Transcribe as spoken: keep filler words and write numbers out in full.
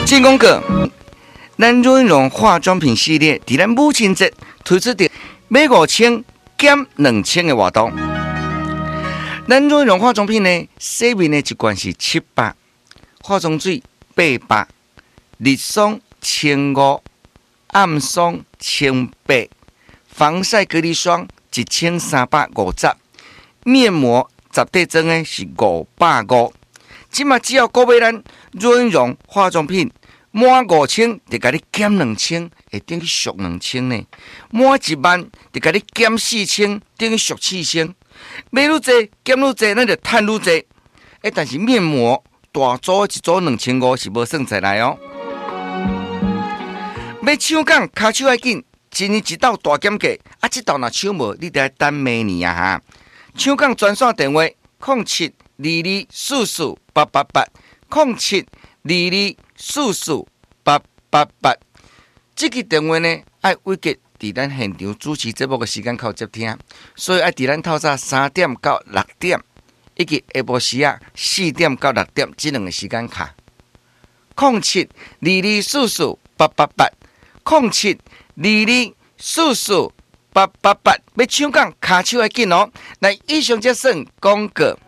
进广告，咱润荣化妆品系列伫咱母亲节推出的买五千减两千的活动。咱润荣化妆品呢，洗面的一罐是七百，化妆水八百，日霜千五，暗霜千八，防晒隔离霜一千三百五十，面膜十块装的是五百五。即马只要购买咱润荣化妆品满五千，就甲你减两千，会等于俗两千呢。满一万就甲你减四千，等于俗四千。买愈济减愈济，咱就赚愈济。诶，但是面膜大组一组两千五是无算在内哦。要抢讲，骹手要紧，一年一道大减价，啊，这道若抢无，你得等明年啊哈。抢讲专线电话：零七二二四四八八八，零七二二四四八八八。这个电话呢，爱伟杰伫咱现场主持节目的时间靠接听，所以爱伫咱透早三点到六点，以及下晡时啊四点到六点这两个时间卡。零七二二四四八八八，零七二二四四八八八，要抢讲卡手要紧哦。来，以上这算广告。